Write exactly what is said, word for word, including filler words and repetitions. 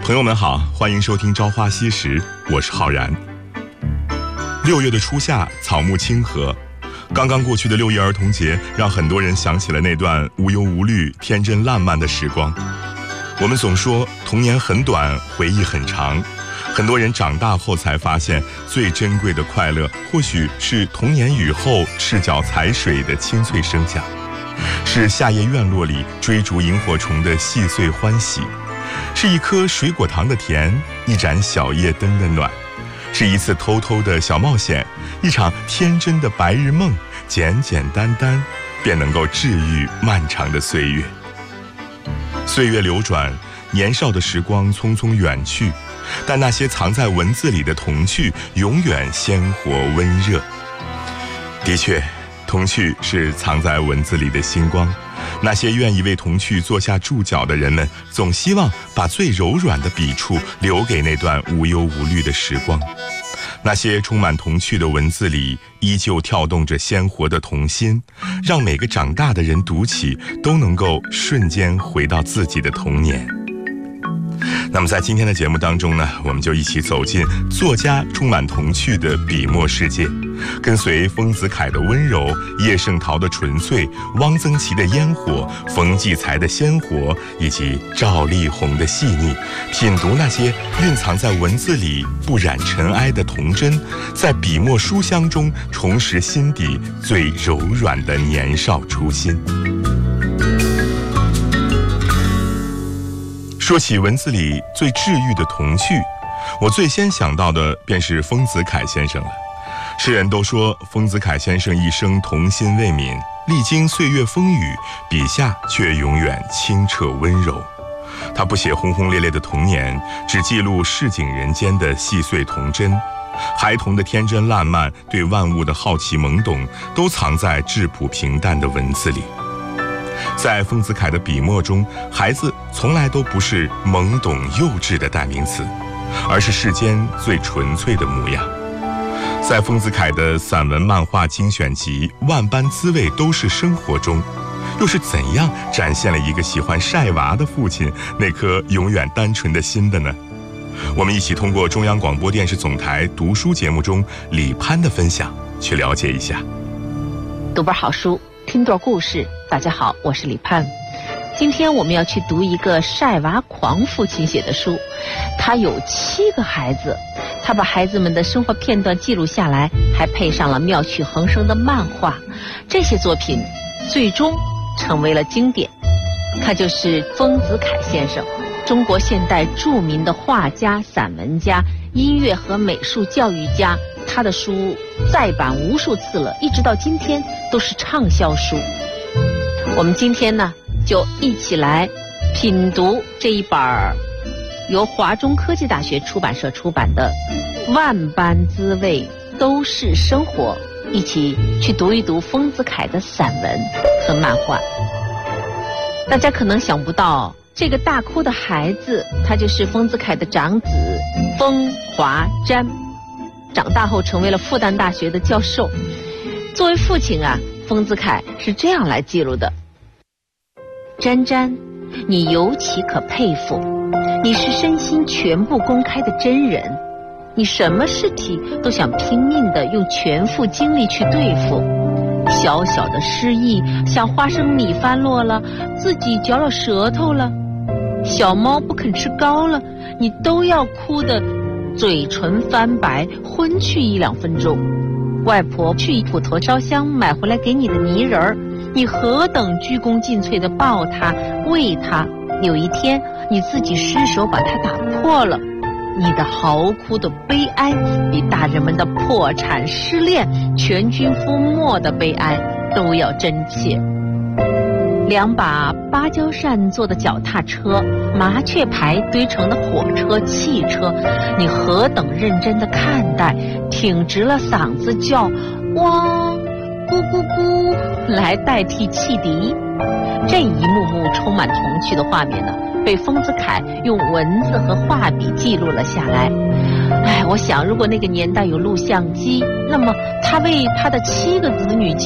朋友们好，欢迎收听《朝花夕拾》，我是浩然。六月的初夏，草木清和，刚刚过去的六一儿童节，让很多人想起了那段无忧无虑、天真烂漫的时光。我们总说童年很短，回忆很长，很多人长大后才发现，最珍贵的快乐，或许是童年雨后赤脚踩水的清脆声响，是夏夜院落里追逐萤火虫的细碎欢喜，是一颗水果糖的甜，一盏小夜灯的暖，是一次偷偷的小冒险，一场天真的白日梦，简简单单便能够治愈漫长的岁月。岁月流转，年少的时光匆匆远去，但那些藏在文字里的童趣永远鲜活温热。的确，童趣是藏在文字里的星光，那些愿意为童趣做下注脚的人们，总希望把最柔软的笔触留给那段无忧无虑的时光。那些充满童趣的文字里，依旧跳动着鲜活的童心，让每个长大的人读起，都能够瞬间回到自己的童年。那么在今天的节目当中呢，我们就一起走进作家充满童趣的笔墨世界，跟随丰子恺的温柔，叶圣陶的纯粹，汪曾祺的烟火，冯骥才的鲜活，以及赵丽宏的细腻，品读那些蕴藏在文字里不染尘埃的童真，在笔墨书香中重拾心底最柔软的年少初心。说起文字里最治愈的童趣，我最先想到的便是丰子恺先生了。世人都说丰子恺先生一生童心未泯，历经岁月风雨，笔下却永远清澈温柔。他不写轰轰烈烈的童年，只记录市井人间的细碎童真，孩童的天真烂漫，对万物的好奇懵懂，都藏在质朴平淡的文字里。在丰子恺的笔墨中，孩子从来都不是懵懂幼稚的代名词，而是世间最纯粹的模样。在丰子恺的散文漫画精选集《万般滋味都是生活》中，又是怎样展现了一个喜欢晒娃的父亲那颗永远单纯的心的呢？我们一起通过中央广播电视总台读书节目中李攀的分享去了解一下。 读本好书，听段故事。大家好，我是李攀。今天我们要去读一个晒娃狂父亲写的书，他有七个孩子，他把孩子们的生活片段记录下来，还配上了妙趣横生的漫画。这些作品最终成为了经典。他就是丰子恺先生，中国现代著名的画家、散文家、音乐和美术教育家。他的书再版无数次了，一直到今天都是畅销书。我们今天呢，就一起来品读这一本由华中科技大学出版社出版的《万般滋味都是生活》，一起去读一读丰子恺的散文和漫画。大家可能想不到，这个大哭的孩子，他就是丰子恺的长子丰华瞻，长大后成为了复旦大学的教授。作为父亲啊，丰子恺是这样来记录的：瞻瞻，你尤其可佩服，你是身心全部公开的真人，你什么事体都想拼命的用全副精力去对付。小小的失意，像花生米翻落了，自己嚼了舌头了，小猫不肯吃糕了，你都要哭得嘴唇翻白，昏去一两分钟。外婆去普陀烧香买回来给你的泥人儿，你何等鞠躬尽瘁地抱它喂它，有一天你自己失手把它打破了，你的嚎哭的悲哀比大人们的破产失恋全军覆没的悲哀都要真切。两把芭蕉扇做的脚踏车，麻雀牌堆成的火车、汽车，你何等认真地看待，挺直了嗓子叫汪咕咕咕来代替汽笛。这一幕幕充满童趣的画面呢，被丰子恺用文字和画笔记录了下来。哎，我想如果那个年代有录像机，那么他为他的七个子女记